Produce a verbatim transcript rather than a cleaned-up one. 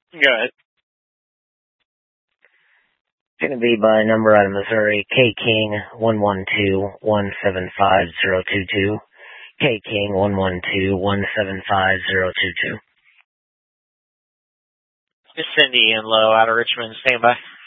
Go ahead. It's going to be by number out of Missouri, K King one one two one seven five zero two two. K King one one two one seven five zero two two. It's Cindy and Low out of Richmond. Stand by.